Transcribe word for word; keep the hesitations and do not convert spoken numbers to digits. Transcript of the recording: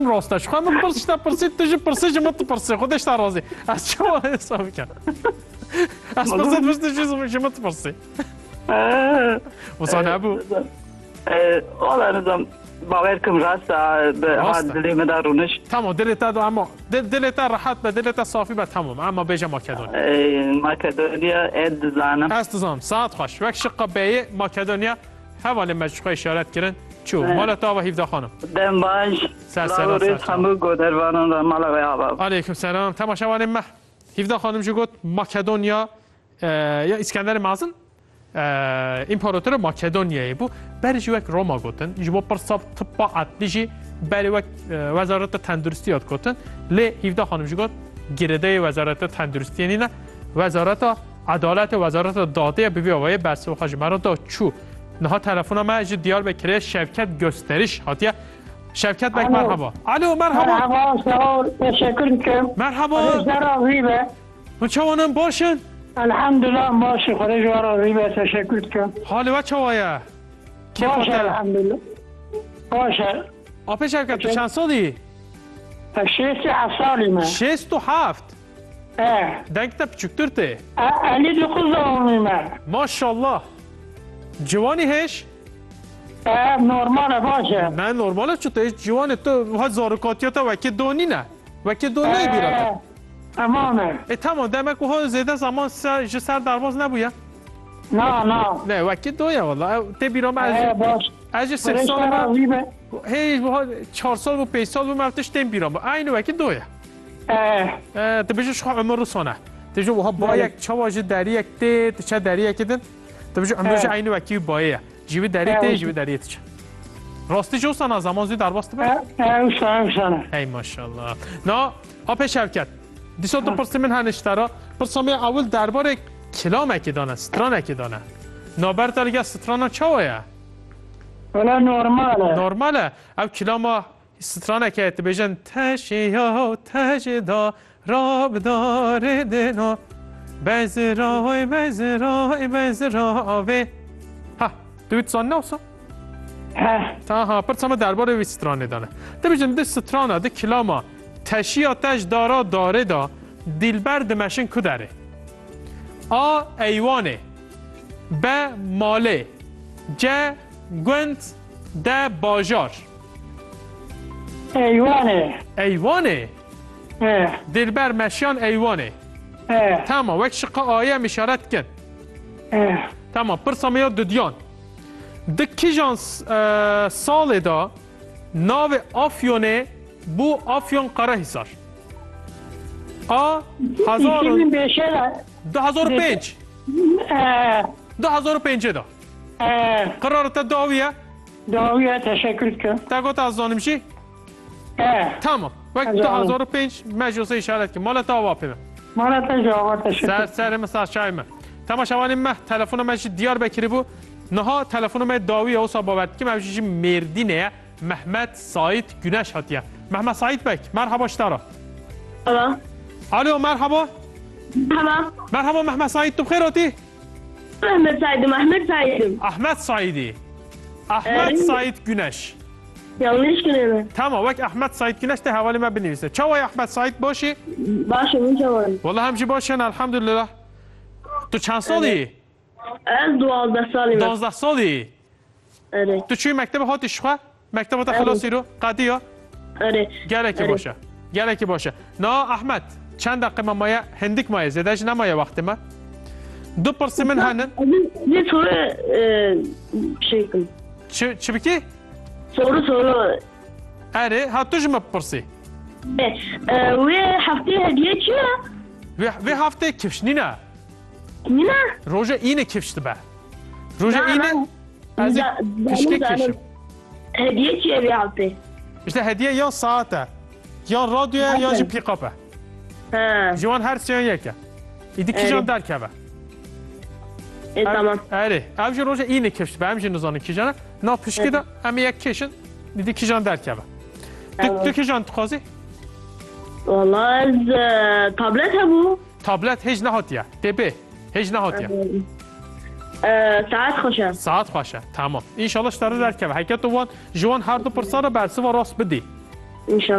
راسته شو خواهم پرسش نپرسید تجی پرسش مت پرسی خودش ترازی از چه حساب کرد از پرسید بس تجی مت پرسی وصل ابو والله نظام باوركم راستا به دلی مدارونش تمام دلت اما دلت راحت به دلت صافی به تمام اما بیجا ماکدونیا ماکدونیا اد زانم است زام ساعت خوش وقت شقه بیه ماکدونیا حوالی مجشقه اشارت کردن چو مال تا و هفده خانم دم باش سر سلام سر همه گودروانان را مال و آباب علیکم سلام تماشاوان ما هفده خانم جو گفت ماکدونیا یا اسکندر مازن امپراتور ماکدونیایی بو برش وک روما گفتن جواب پرساب طبا عدلیجی بری وک وزارت تندرستی یاد گفتن لی هفده خانم جو گفت گرده وزارت تندرستی یعنی نه وزارت عدالت وزارت داده ببی آوای برسه و خاجمه را دا چو نها تلفن ما اجی دیار بکره شرکت گسترش هاتیه شرکت بک مرحبا الو مرحبا مرحبا سلام تشکر میکنم مرحبا راضیه و چوانم باشن الحمدلله باشه خدا جوار راضیه تشکر میکنم حال و چوایا باشه الحمدلله باشه آپه شرکت تو چند سالی شست هفت سالی من شست و هفت اه دنگ تا پچکتر ته علی دو خوزم من ماشاءالله جوانی هش نورماله باشه نه نورماله چطور جوان تو ها زارکاتیات وکی دونی نه وکی دونی بیراته تمامه ای تمام دمک ها زیده زمان سر سر درواز نبویه نه نه نه وکی دویه والله ته بیرام از باش از سه سال ما هی ها چهار سال و پنج سال و مفتش تیم بیرام عین وکی دویه اه تو بجوش عمر رسانه تجو ها با یک چواج دری یک ته چه دری یک دن تو بجو عمرش عین وکی بایه جیبی دری ته جیبی دری ته راستی جو سنا زمان زی درواست به اه سلام سلام ای ماشاءالله نه آب شرکت دیسو تو پرسی من هنشترا پرسامی اول درباره کلام اکی دانه ستران اکی دانه نابر تلگه ستران چاویه ولا نورماله نورماله او کلام ستران اکی ات بیجن تشیا تجدا راب داره دنا بزرای بزرای بزراوه ها دویت سان نوسا تا ها پرسام درباره وی سترانه دانه ده بیجن ده سترانه ده کلاما تشیا تج دارا داره دا دیلبر دمشن کدره آ ایوانه ب ماله ج گوند ده باجار ایوانه ایوانه دیلبر مشیان ایوانه تمام وک شقا آیه مشارت کن تمام پرسام یا دودیان ده کی جان سال دا ناو آفیونه بو آفیون قره هزار آ هزار دو هزار و پنج دو هزار و پنج دا قرارت داویه داویه تشکر کن تا گوت از زانمشی تمام وقت دو هزار و پنج مجلس اشارت که مال تا واپیمه مال تا جواب تشکر سر سر مثلا شای من تماشاوان ما تلفن ما دیار بکری بو نها تلفن ما داویه او صبابت که موجی مردینه محمد سعید گنش هاتیه محمد سعید بک مرحبا اشترا الو الو مرحبا مرحبا مرحبا محمد سعید تو بخیر هاتی محمد سعید محمد سعید احمد سعیدی احمد سعید گنش yanlış کنه تمام وقت احمد سعید گنش ده حوالی ما بنویسه چاوی احمد سعید باشی باشه میشوام والله همچی باشن الحمدلله تو چند سالی از دوازده سالی دوازده سالی آره تو چی مکتب هاتی شخوا مکتب تا خلاصی رو قدی یا آره گله که باشه گله که باشه نه احمد چند دقیقه مایه هندیک مایه زدهش نمایه وقت ما دو پرسی من هنن bir soru şey kıl چی چی بکی soru soru اره ها تو جمع پرسی ve haftaya hediye çiğne وی وی هفته کفش نینه Nina روژه اینه کفش به روژه اینه از کشکی کشم hediye çiğne bir hafta işte hediye ya saate ya radyoya ya jı pick-up'e ha جوان هر سیان یکه ایدی کی جان در کبه e tamam اره اوج روژه اینه کفش به همجی نزانه کی جانه نا پشکی دا امی یک کشن دیدی کی جان در کبه تو کی جان تخوازی vallahi az tablet ha bu تابلت هیچ نهاتیه دبه هیچ نهاتیه saat خوشه ساعت باشه تمام ان شاء الله اشتاره در کبه حقیقت وان جوان هر دو پرسا رو برسه و راست بدی İnşallah.